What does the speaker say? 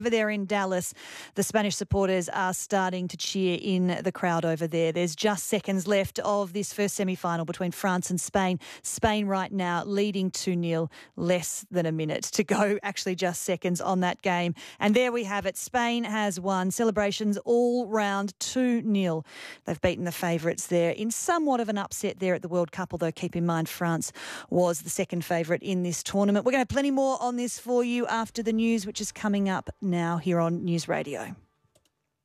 Over there in Dallas, the Spanish supporters are starting to cheer in the crowd over there. There's just seconds left of this first semi-final between France and Spain. Spain right now leading 2-0, less than a minute to go, actually just seconds on that game. And there we have it. Spain has won. Celebrations all round 2-0. They've beaten the favourites there in somewhat of an upset there at the World Cup, although keep in mind France was the second favourite in this tournament. We're going to have plenty more on this for you after the news, which is coming up now here on News Radio.